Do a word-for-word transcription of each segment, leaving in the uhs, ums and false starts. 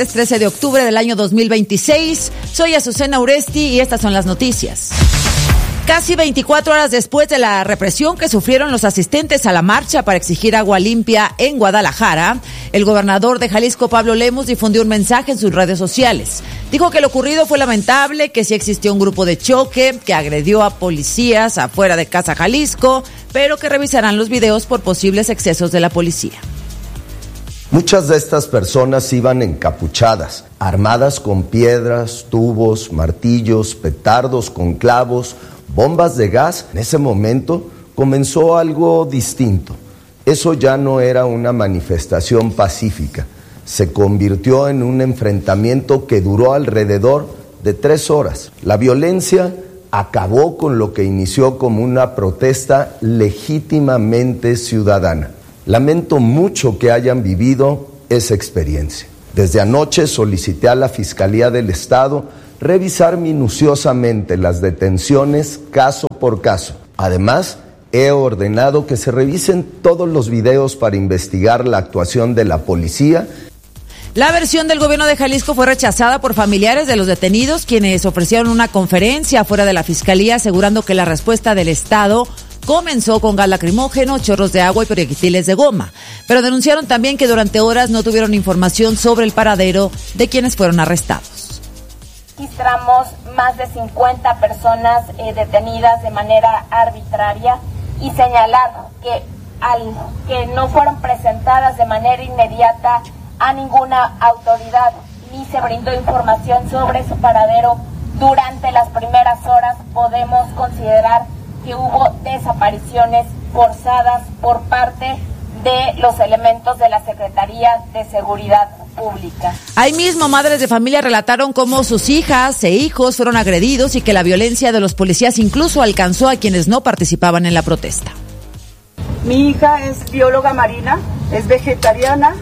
martes trece de octubre del año dos mil veintiséis. Soy Azucena Uresti y estas son las noticias. Casi veinticuatro horas después de la represión que sufrieron los asistentes a la marcha para exigir agua limpia en Guadalajara, el gobernador de Jalisco, Pablo Lemus, difundió un mensaje en sus redes sociales. Dijo que lo ocurrido fue lamentable, que sí existió un grupo de choque que agredió a policías afuera de Casa Jalisco, pero que revisarán los videos por posibles excesos de la policía. Muchas de estas personas iban encapuchadas, armadas con piedras, tubos, martillos, petardos con clavos, bombas de gas. En ese momento comenzó algo distinto. Eso ya no era una manifestación pacífica. Se convirtió en un enfrentamiento que duró alrededor de tres horas. La violencia acabó con lo que inició como una protesta legítimamente ciudadana. Lamento mucho que hayan vivido esa experiencia. Desde anoche solicité a la Fiscalía del Estado revisar minuciosamente las detenciones caso por caso. Además, he ordenado que se revisen todos los videos para investigar la actuación de la policía. La versión del gobierno de Jalisco fue rechazada por familiares de los detenidos, quienes ofrecieron una conferencia fuera de la Fiscalía asegurando que la respuesta del Estado comenzó con gas lacrimógeno, chorros de agua y proyectiles de goma, pero denunciaron también que durante horas no tuvieron información sobre el paradero de quienes fueron arrestados. Registramos más de cincuenta personas eh, detenidas de manera arbitraria y señalar que al que no fueron presentadas de manera inmediata a ninguna autoridad ni se brindó información sobre su paradero durante las primeras horas, podemos considerar que hubo desapariciones forzadas por parte de los elementos de la Secretaría de Seguridad Pública. Ahí mismo, madres de familia relataron cómo sus hijas e hijos fueron agredidos y que la violencia de los policías incluso alcanzó a quienes no participaban en la protesta. Mi hija es bióloga marina, es vegetariana.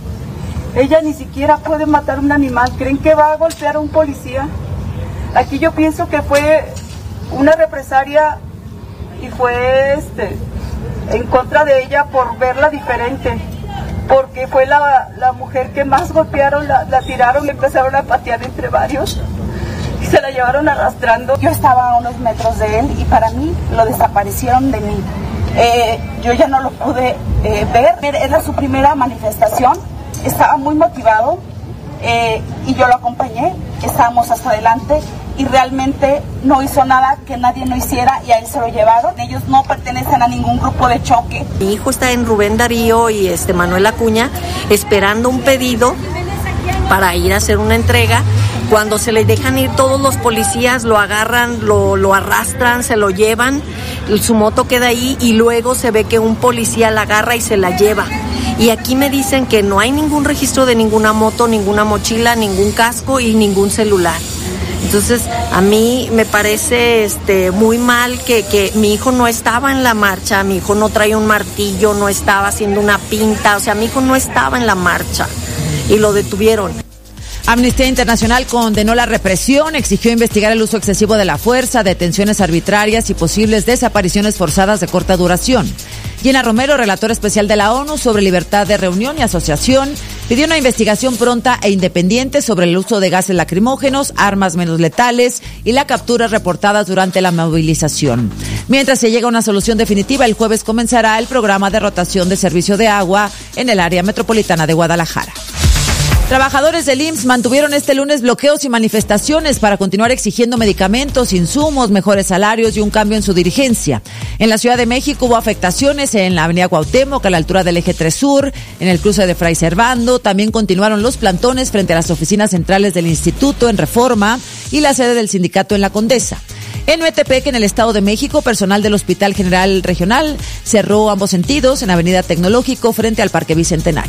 Ella ni siquiera puede matar un animal. ¿Creen que va a golpear a un policía? Aquí yo pienso que fue una represalia y fue este en contra de ella por verla diferente, porque fue la, la mujer que más golpearon, la, la tiraron, le empezaron a patear entre varios y se la llevaron arrastrando. Yo estaba a unos metros de él y para mí lo desaparecieron de mí. Eh, yo ya no lo pude eh, ver, era su primera manifestación, estaba muy motivado eh, y yo lo acompañé, estábamos hasta adelante y realmente no hizo nada que nadie no hiciera y a él se lo llevaron. Ellos no pertenecen a ningún grupo de choque. Mi hijo está en Rubén Darío y este Manuel Acuña esperando un pedido para ir a hacer una entrega. Cuando se le dejan ir todos los policías, lo agarran, lo, lo arrastran, se lo llevan, su moto queda ahí y luego se ve que un policía la agarra y se la lleva. Y aquí me dicen que no hay ningún registro de ninguna moto, ninguna mochila, ningún casco y ningún celular. Entonces, a mí me parece este, muy mal que, que mi hijo no estaba en la marcha, mi hijo no traía un martillo, no estaba haciendo una pinta, o sea, mi hijo no estaba en la marcha y lo detuvieron. Amnistía Internacional condenó la represión, exigió investigar el uso excesivo de la fuerza, detenciones arbitrarias y posibles desapariciones forzadas de corta duración. Gina Romero, relatora especial de la ONU sobre libertad de reunión y asociación, pidió una investigación pronta e independiente sobre el uso de gases lacrimógenos, armas menos letales y las capturas reportadas durante la movilización. Mientras se llega a una solución definitiva, el jueves comenzará el programa de rotación de servicio de agua en el área metropolitana de Guadalajara. Trabajadores del I M S S mantuvieron este lunes bloqueos y manifestaciones para continuar exigiendo medicamentos, insumos, mejores salarios y un cambio en su dirigencia. En la Ciudad de México hubo afectaciones en la avenida Cuauhtémoc, a la altura del Eje tres Sur, en el cruce de Fray Servando. También continuaron los plantones frente a las oficinas centrales del Instituto en Reforma y la sede del sindicato en La Condesa. En Metepec, en el Estado de México, personal del Hospital General Regional cerró ambos sentidos en Avenida Tecnológico frente al Parque Bicentenario.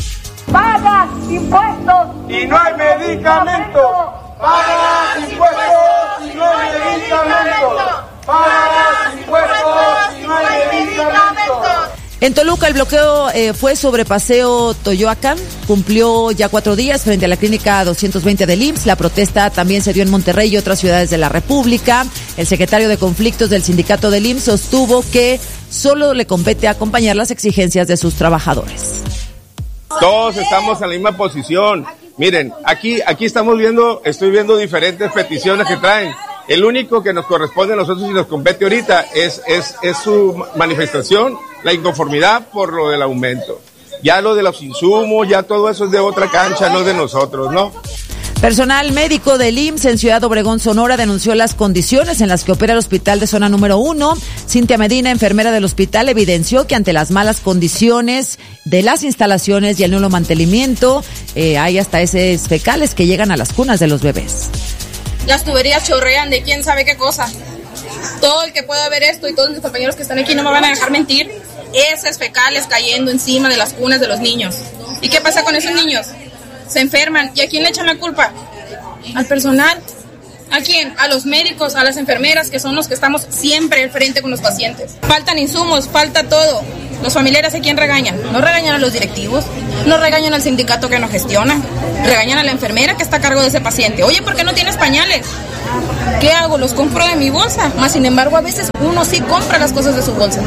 Pagas impuestos y no hay medicamento. Pagas impuestos y no hay medicamento. Pagas impuestos y no hay medicamento. En Toluca el bloqueo eh, fue sobre Paseo Toyoacán, cumplió ya cuatro días frente a la clínica doscientos veinte del I M S S. La protesta también se dio en Monterrey y otras ciudades de la República. El secretario de Conflictos del sindicato del I M S S sostuvo que solo le compete acompañar las exigencias de sus trabajadores. Todos estamos en la misma posición. Miren, aquí, aquí estamos viendo, estoy viendo diferentes peticiones que traen. El único que nos corresponde a nosotros y nos compete ahorita es, es, es su manifestación, la inconformidad por lo del aumento. Ya lo de los insumos, ya todo eso es de otra cancha, no es de nosotros, ¿no? Personal médico del I M S S en Ciudad Obregón, Sonora, denunció las condiciones en las que opera el hospital de zona número uno. Cintia Medina, enfermera del hospital, evidenció que ante las malas condiciones de las instalaciones y el nulo mantenimiento, eh, hay hasta heces fecales que llegan a las cunas de los bebés. Las tuberías chorrean de quién sabe qué cosa. Todo el que pueda ver esto y todos mis compañeros que están aquí no me van a dejar mentir. Heces fecales cayendo encima de las cunas de los niños. ¿Y qué pasa con esos niños? Se enferman. ¿Y a quién le echan la culpa? Al personal. ¿A quién? A los médicos, a las enfermeras, que son los que estamos siempre al frente con los pacientes. Faltan insumos, falta todo. Los familiares, ¿a quién regañan? No regañan a los directivos, no regañan al sindicato que nos gestiona, regañan a la enfermera que está a cargo de ese paciente. Oye, ¿por qué no tienes pañales? ¿Qué hago? Los compro de mi bolsa. Más sin embargo, a veces uno sí compra las cosas de su bolsa.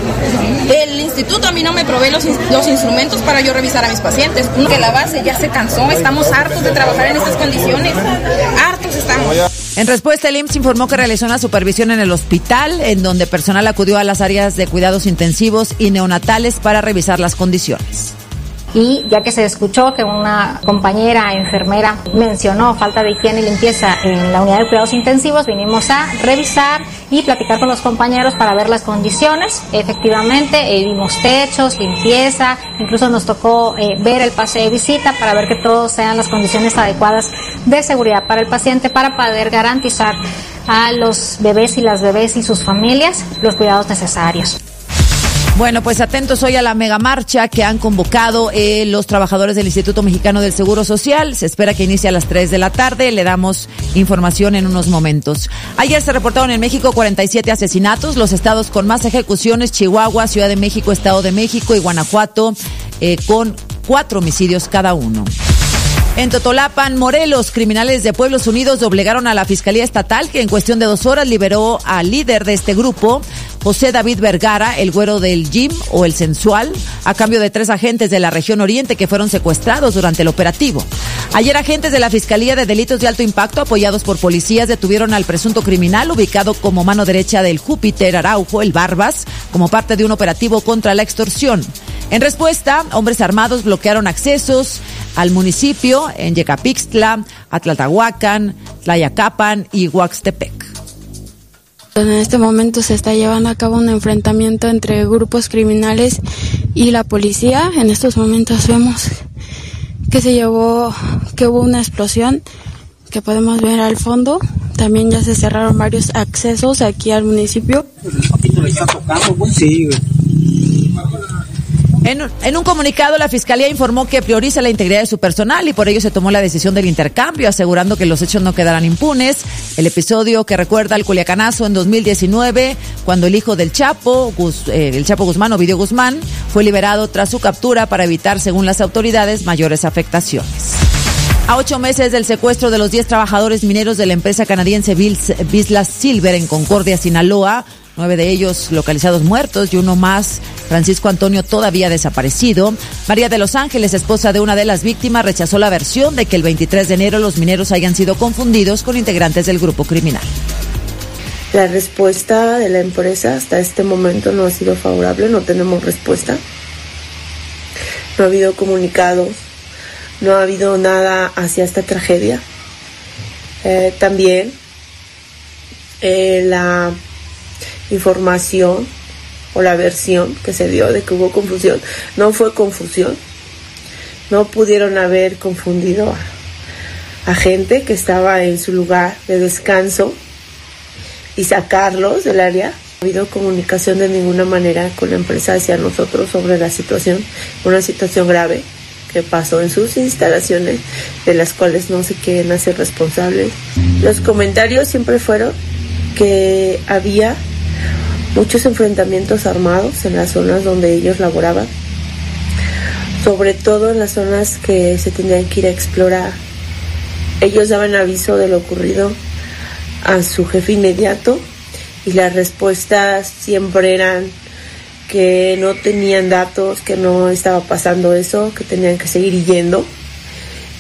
El instituto a mí no me provee los, los instrumentos para yo revisar a mis pacientes. Uno que la base ya se cansó, estamos hartos de trabajar en estas condiciones. Hartos estamos. En respuesta, el I M S S informó que realizó una supervisión en el hospital, en donde personal acudió a las áreas de cuidados intensivos y neonatales para revisar las condiciones. Y ya que se escuchó que una compañera enfermera mencionó falta de higiene y limpieza en la unidad de cuidados intensivos, vinimos a revisar y platicar con los compañeros para ver las condiciones. Efectivamente, eh, vimos techos, limpieza, incluso nos tocó eh, ver el pase de visita para ver que todos sean las condiciones adecuadas de seguridad para el paciente, para poder garantizar a los bebés y las bebés y sus familias los cuidados necesarios. Bueno, pues atentos hoy a la megamarcha que han convocado eh, los trabajadores del Instituto Mexicano del Seguro Social. Se espera que inicie a las tres de la tarde. Le damos información en unos momentos. Ayer se reportaron en México cuarenta y siete asesinatos. Los estados con más ejecuciones: Chihuahua, Ciudad de México, Estado de México y Guanajuato, eh, con cuatro homicidios cada uno. En Totolapan, Morelos, criminales de Pueblos Unidos doblegaron a la Fiscalía Estatal, que en cuestión de dos horas liberó al líder de este grupo, José David Vergara, el güero del gym o el sensual, a cambio de tres agentes de la región oriente que fueron secuestrados durante el operativo. Ayer, agentes de la Fiscalía de Delitos de Alto Impacto, apoyados por policías, detuvieron al presunto criminal ubicado como mano derecha del Júpiter Araujo, el Barbas, como parte de un operativo contra la extorsión. En respuesta, hombres armados bloquearon accesos al municipio en Yecapixtla, Atlaltahuacán, Tlayacapan y Huaxtepec. En este momento se está llevando a cabo un enfrentamiento entre grupos criminales y la policía. En estos momentos vemos que se llevó, que hubo una explosión que podemos ver al fondo. También ya se cerraron varios accesos aquí al municipio. Sí, güey. En, en un comunicado, la Fiscalía informó que prioriza la integridad de su personal y por ello se tomó la decisión del intercambio, asegurando que los hechos no quedarán impunes. El episodio que recuerda al Culiacanazo en dos mil diecinueve, cuando el hijo del Chapo, Gus, eh, el Chapo Guzmán, Ovidio Guzmán, fue liberado tras su captura para evitar, según las autoridades, mayores afectaciones. A ocho meses del secuestro de los diez trabajadores mineros de la empresa canadiense Vizsla Silver en Concordia, Sinaloa, nueve de ellos localizados muertos y uno más, Francisco Antonio, todavía desaparecido. María de Los Ángeles, esposa de una de las víctimas, rechazó la versión de que el veintitrés de enero los mineros hayan sido confundidos con integrantes del grupo criminal. La respuesta de la empresa hasta este momento no ha sido favorable, no tenemos respuesta. No ha habido comunicados, no ha habido nada hacia esta tragedia. Eh, también eh, la información o la versión que se dio de que hubo confusión no fue confusión. No pudieron haber confundido a, a gente que estaba en su lugar de descanso y sacarlos del área. No ha habido comunicación de ninguna manera con la empresa hacia nosotros sobre la situación, una situación grave que pasó en sus instalaciones, de las cuales no se quieren hacer responsables. Los comentarios siempre fueron que había muchos enfrentamientos armados en las zonas donde ellos laboraban, sobre todo en las zonas que se tenían que ir a explorar. Ellos daban aviso de lo ocurrido a su jefe inmediato y las respuestas siempre eran que no tenían datos, que no estaba pasando eso, que tenían que seguir yendo,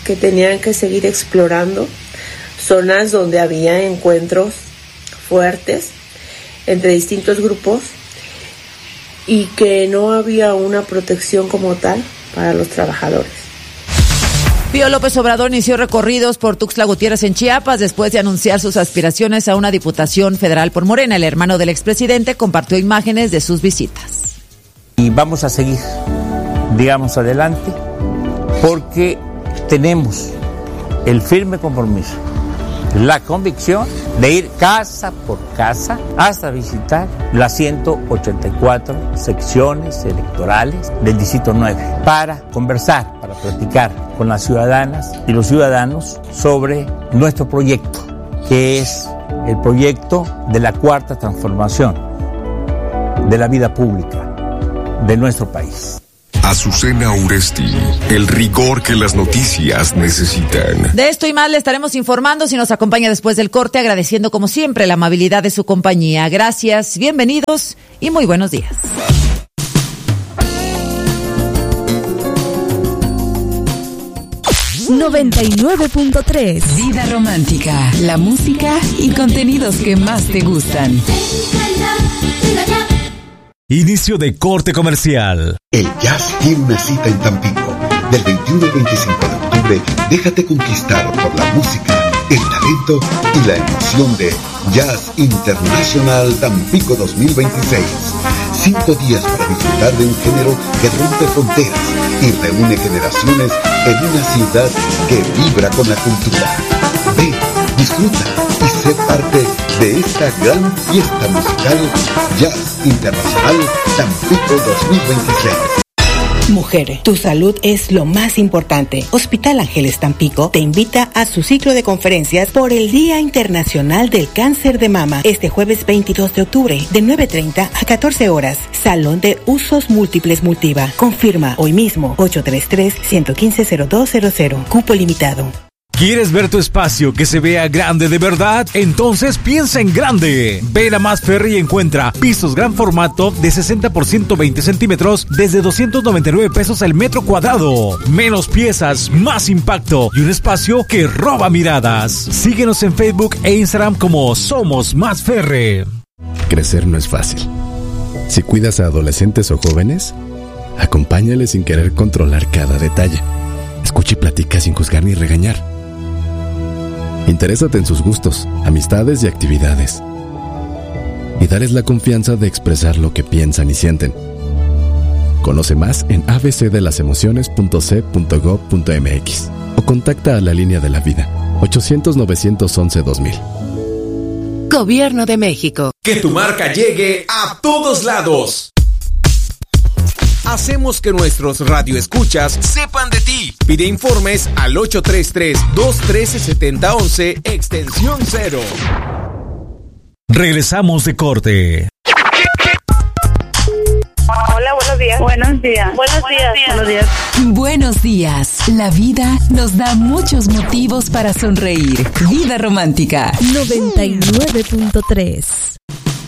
que tenían que seguir explorando zonas donde había encuentros fuertes entre distintos grupos y que no había una protección como tal para los trabajadores. Pío López Obrador inició recorridos por Tuxtla Gutiérrez en Chiapas después de anunciar sus aspiraciones a una diputación federal por Morena. El hermano del expresidente compartió imágenes de sus visitas. Y vamos a seguir, digamos, adelante, porque tenemos el firme compromiso, la convicción de ir casa por casa hasta visitar las ciento ochenta y cuatro secciones electorales del Distrito nueve para conversar, para platicar con las ciudadanas y los ciudadanos sobre nuestro proyecto, que es el proyecto de la cuarta transformación de la vida pública de nuestro país. Azucena Uresti, el rigor que las noticias necesitan. De esto y más le estaremos informando si nos acompaña después del corte, agradeciendo como siempre la amabilidad de su compañía. Gracias, bienvenidos y muy buenos días. noventa y nueve punto tres Vida Romántica, la música y contenidos que más te gustan. Inicio de corte comercial. El Jazz tiene una cita en Tampico. Del veintiuno al veinticinco de octubre, déjate conquistar por la música, el talento y la emoción de Jazz International Tampico dos mil veintiséis. Cinco días para disfrutar de un género que rompe fronteras y reúne generaciones en una ciudad que vibra con la cultura. Ven, disfruta y sé parte de esta gran fiesta musical Jazz Internacional Tampico dos mil veintiséis. Mujer, tu salud es lo más importante. Hospital Ángeles Tampico te invita a su ciclo de conferencias por el Día Internacional del Cáncer de Mama, este jueves veintidós de octubre, de nueve treinta a catorce horas. Salón de Usos Múltiples Multiva. Confirma hoy mismo, ocho tres tres, uno uno cinco, cero dos cero cero. Cupo limitado. ¿Quieres ver tu espacio que se vea grande de verdad? Entonces piensa en grande. Ven a Más Ferry y encuentra pisos gran formato de sesenta por ciento veinte centímetros desde doscientos noventa y nueve pesos el metro cuadrado. Menos piezas, más impacto y un espacio que roba miradas. Síguenos en Facebook e Instagram como Somos Más Ferry. Crecer no es fácil. Si cuidas a adolescentes o jóvenes, acompáñales sin querer controlar cada detalle. Escucha y platica sin juzgar ni regañar. Interésate en sus gustos, amistades y actividades. Y darles la confianza de expresar lo que piensan y sienten. Conoce más en a b c de las emociones punto c punto gov punto m x o contacta a la línea de la vida ochocientos, novecientos once, dos mil. Gobierno de México. Que tu marca llegue a todos lados. Hacemos que nuestros radioescuchas sepan de ti. Pide informes al ocho tres tres, dos uno tres, siete cero uno uno, extensión cero. Regresamos de corte. Hola, buenos días. Buenos días. Buenos días. Buenos días. Buenos días. La vida nos da muchos motivos para sonreír. Vida Romántica. noventa y nueve punto tres